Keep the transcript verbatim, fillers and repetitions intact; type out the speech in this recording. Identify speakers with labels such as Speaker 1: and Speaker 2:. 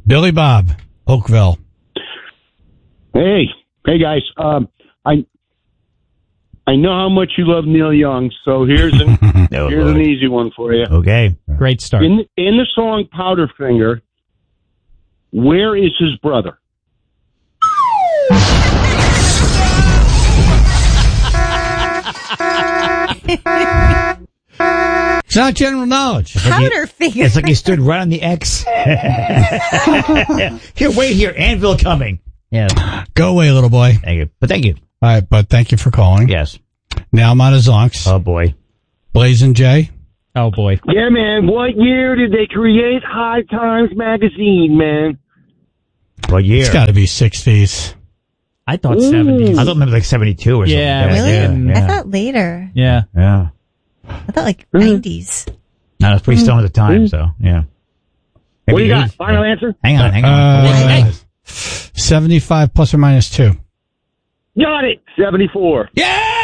Speaker 1: Billy Bob, Oakville.
Speaker 2: Hey, hey guys. Um, I I know how much you love Neil Young, so here's an
Speaker 3: oh,
Speaker 2: here's
Speaker 3: Lord.
Speaker 2: an easy one for you.
Speaker 3: Okay.
Speaker 4: Great start.
Speaker 2: In in the song Powderfinger, where is his brother?
Speaker 1: It's not general knowledge.
Speaker 5: Powderfinger.
Speaker 3: It's like he stood right on the X. Here, wait here. Anvil coming. Yeah.
Speaker 1: Go away, little boy.
Speaker 3: Thank you. But thank you.
Speaker 1: All right, but thank you for calling.
Speaker 3: Yes.
Speaker 1: Now I'm out of Zonks.
Speaker 3: Oh, boy.
Speaker 1: Blazing J.
Speaker 4: Oh, boy.
Speaker 2: Yeah, man. What year did they create High Times magazine, man?
Speaker 3: What year?
Speaker 1: It's got to be sixties.
Speaker 4: I thought seventies.
Speaker 3: I thought maybe like seventy-two or something.
Speaker 4: Yeah,
Speaker 5: Really?
Speaker 4: Yeah,
Speaker 5: I
Speaker 4: yeah.
Speaker 5: thought later.
Speaker 4: Yeah.
Speaker 3: Yeah.
Speaker 5: I thought like nineties.
Speaker 3: No, it was pretty stoned at the time, so, yeah. Maybe
Speaker 2: What do you got?
Speaker 3: eighties.
Speaker 2: Final answer?
Speaker 3: Hang on, hang on.
Speaker 1: Uh, seventy-five plus or minus two.
Speaker 2: Got it. seventy-four.
Speaker 3: Yeah!